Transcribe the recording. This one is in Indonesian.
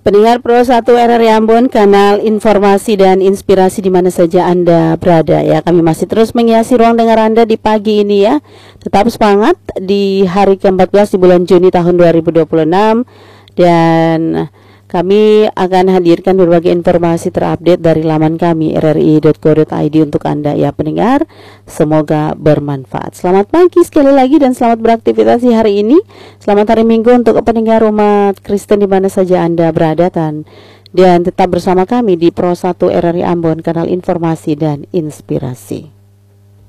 Pendengar Pro 1 RRI Ambon, kanal informasi dan inspirasi di mana saja Anda berada ya. Kami masih terus menghiasi ruang dengar Anda di pagi ini ya. Tetap semangat di hari ke-14 di bulan Juni tahun 2026. Dan kami akan hadirkan berbagai informasi terupdate dari laman kami rri.co.id untuk Anda ya pendengar. Semoga bermanfaat. Selamat pagi sekali lagi dan selamat beraktivitas di hari ini. Selamat hari Minggu untuk pendengar umat Kristen di mana saja Anda berada dan tetap bersama kami di Pro 1 RRI Ambon, kanal informasi dan inspirasi.